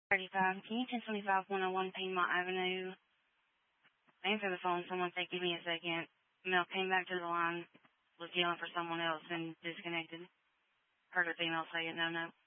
35. Can you 1025 101 Piedmont Avenue? Answer the phone. Someone said, give me a second. Mel came back to the line, was yelling for someone else and disconnected. Heard a female say it. No, no.